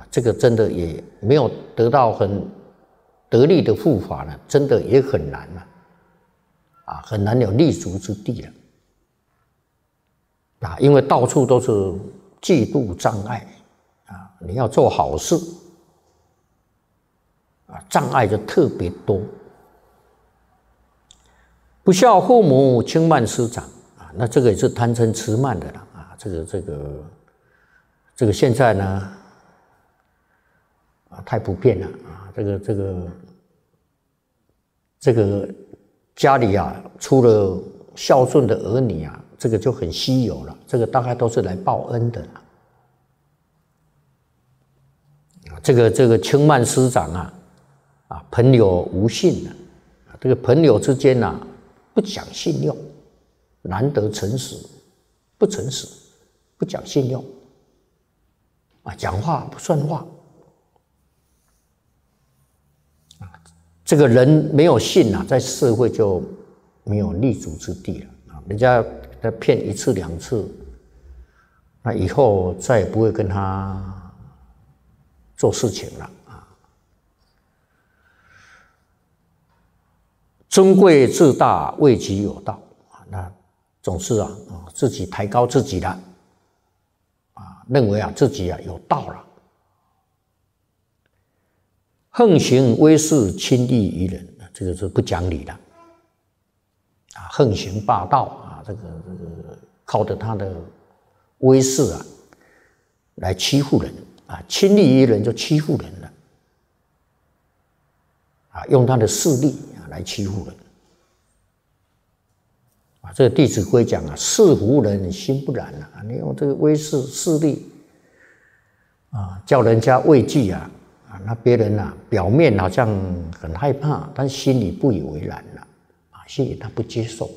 这个真的也没有得到很得力的护法呢，真的也很难很难有立足之地了因为到处都是嫉妒障碍你要做好事障碍就特别多。不孝父母，轻慢师长那这个也是贪嗔痴慢的了这个现在呢太普遍了这个家里出了孝顺的儿女这个就很稀有了，这个大概都是来报恩的这个轻慢师长朋友无信这个朋友之间不讲信用，难得诚实，不诚实，不讲信用讲话不算话这个人没有信在社会就没有立足之地了人家骗一次两次，那以后再也不会跟他做事情了尊贵自大，位极有道那总是自己抬高自己了认为自己有道了。横行威势，亲利于人，这个是不讲理的横行霸道这个靠着他的威势来欺负人亲利于人就欺负人了用他的势力来欺负人这个《弟子规》讲势服人心不然你用这个威势势力叫人家畏惧那别人表面好像很害怕，但心里不以为然了心里他不接受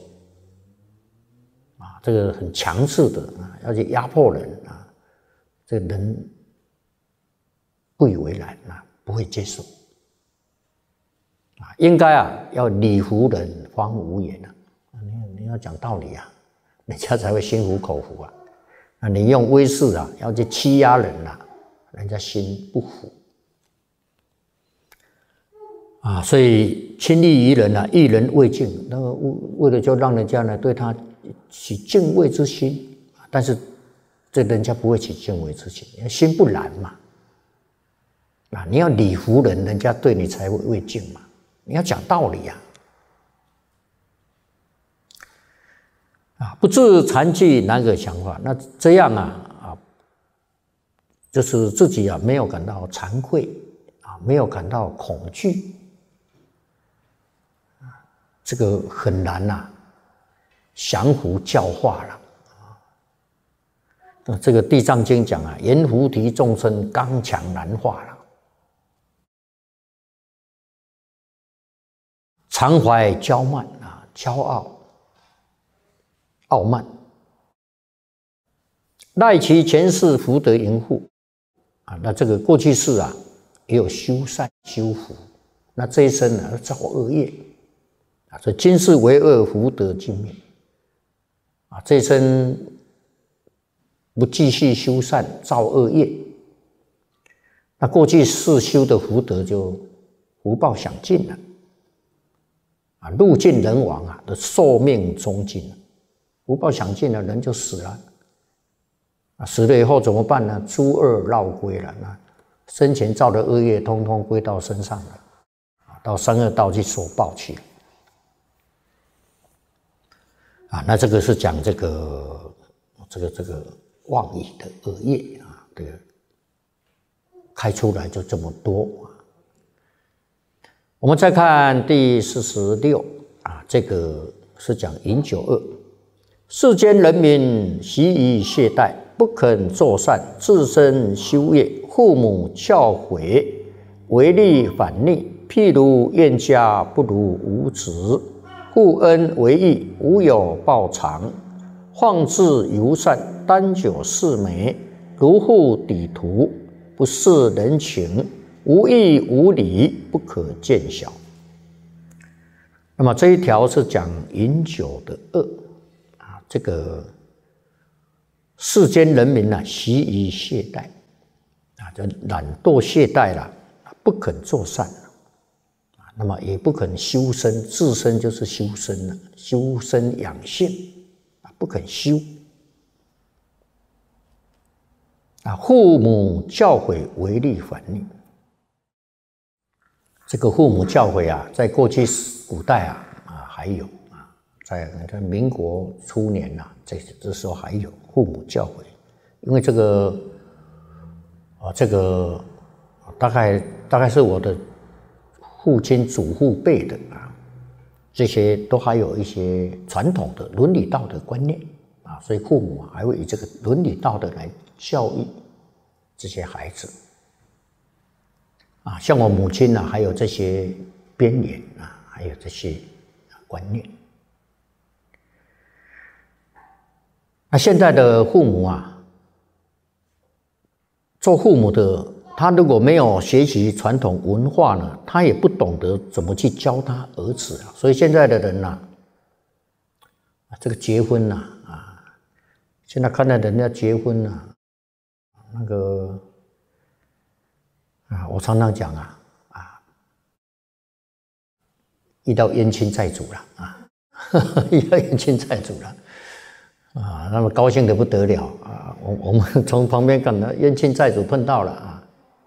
这个很强势的要去压迫人这个人不以为然不会接受应该要礼服人方无言你要讲道理人家才会心服口服你用威势要去欺压人人家心不服所以亲利于人益人畏敬，那个为了就让人家对他起敬畏之心，但是这人家不会起敬畏之心，心不然嘛你要礼服人，人家对你才会畏敬嘛，你要讲道理不知残疾难可强化，那这样就是自己没有感到惭愧没有感到恐惧这个很难降服教化了这个《地藏经》讲阎浮提众生刚强难化了，常怀骄慢骄傲傲慢，赖其前世福德盈富那这个过去世也有修善修福，那这一生造恶业所以今世为恶福德尽灭这一生不继续修善造恶业，那过去世修的福德就福报享尽了路尽人亡的寿命终尽了，福报享尽了，人就死了死了以后怎么办呢？诸恶绕归了生前造的恶业通通归到身上了到三恶道去受报去那这个是讲这个妄语的恶业这个开出来就这么多我们再看第46这个是讲饮酒恶。世间人民习以懈怠，不肯做善，自身修业，父母教诲，违逆反逆，譬如冤家不如无子，故恩为义，无有报偿，放自游善，单酒四美，如负抵徒，不视人情，无义无礼，不可见小。那么这一条是讲饮酒的恶这个世间人民习以懈怠就懒惰懈怠了，不肯做善，那么也不肯修身，自身就是修身了，修身养性，不肯修。父母教诲违逆反逆，这个父母教诲啊，在过去古代还有在民国初年这时候还有父母教诲，因为这个大概是我的父亲祖父辈的这些都还有一些传统的伦理道德观念所以父母还会以这个伦理道德来教育这些孩子像我母亲还有这些边缘还有这些观念。那现在的父母做父母的，他如果没有学习传统文化呢，他也不懂得怎么去教他儿子所以现在的人这个结婚现在看到人家结婚那个我常常讲遇到冤亲债主了遇到冤亲债主了那么高兴得不得了我们从旁边看到冤亲债主碰到了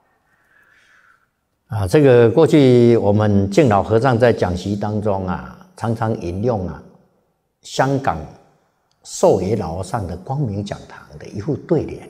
这个过去我们敬老和尚在讲习当中常常引用香港寿爷老和尚的光明讲堂的一副对联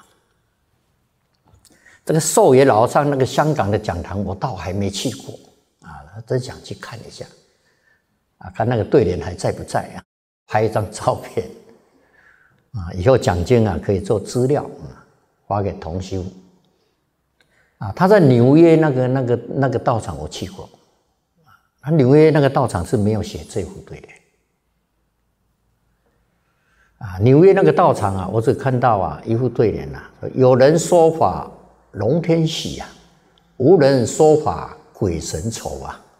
这个寿爷老和尚那个香港的讲堂我倒还没去过真想去看一下看那个对联还在不在拍一张照片以后讲经可以做资料发给同修他在纽约那个道场我去过纽约那个道场是没有写这副对联纽约那个道场我只看到一副对联有人说法龙天喜无人说法鬼神愁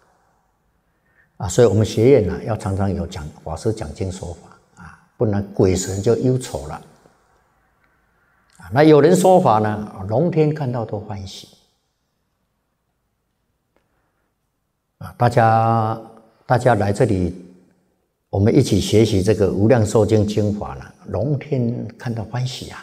所以我们学院要常常有法师讲经说法不然鬼神就忧愁了那有人说法呢，龙天看到都欢喜大家来这里，我们一起学习这个无量寿经经法呢，龙天看到欢喜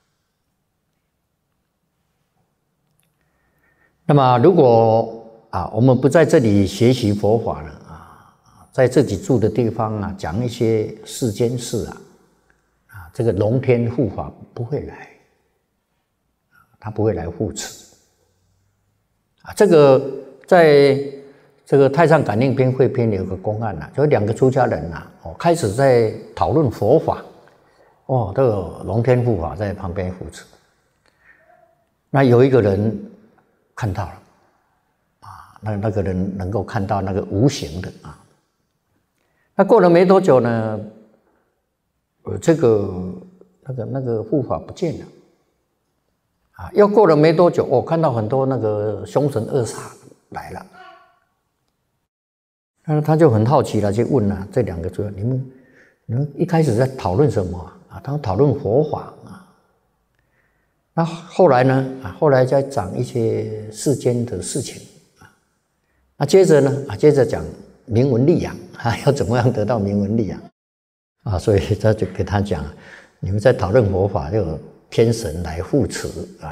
那么如果我们不在这里学习佛法了在自己住的地方讲一些世间事这个龙天护法不会来，他不会来护持这个在这个《太上感应篇汇篇》有个公案就两个出家人开始在讨论佛法这个龙天护法在旁边护持，那有一个人看到了那个人能够看到那个无形的那过了没多久呢这个那个护法不见了又过了没多久看到很多那个凶神恶煞来了那他就很好奇了去问这两个主你们一开始在讨论什么他们讨论佛法那后来呢后来再讲一些世间的事情那接着讲名闻利养要怎么样得到名闻利养所以他就给他讲你们在讨论佛法就有天神来护持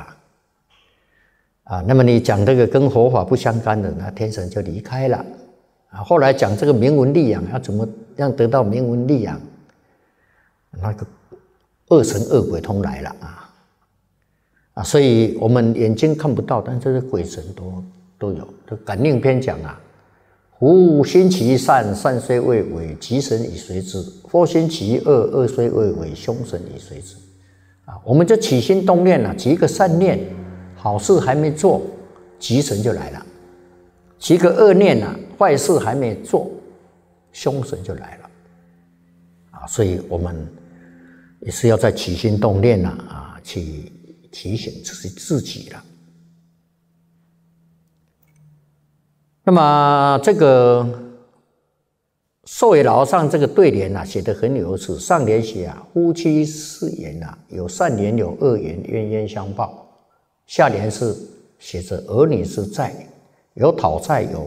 那么你讲这个跟佛法不相干的那天神就离开了后来讲这个名闻利养要怎么样得到名闻利养那个恶神恶鬼通来了所以我们眼睛看不到但这些鬼神都有这感应篇讲夫心其善，善虽未为，吉神以随之；或心其恶，恶虽未为，凶神以随之。我们就起心动念起一个善念，好事还没做，吉神就来了；起一个恶念坏事还没做，凶神就来了。所以我们也是要在起心动念去提醒自己了。那么这个寿爷老和尚这个对联写得很有意思。上联写夫妻4缘有善缘有恶缘，冤冤相报； 下联是写着儿女之债，有讨债有